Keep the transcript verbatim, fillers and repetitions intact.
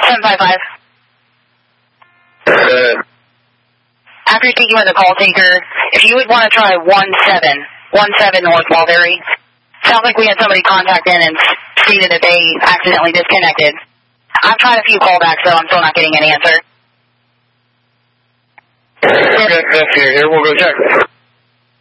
seven five five. Uh, After speaking with the call taker, if you would want to try one seven, one seven North Mulberry. Sounds like we had somebody contact in and stated that they accidentally disconnected. I've tried a few callbacks, though. I'm still not getting an answer. Okay, that's here. Here, we'll go check.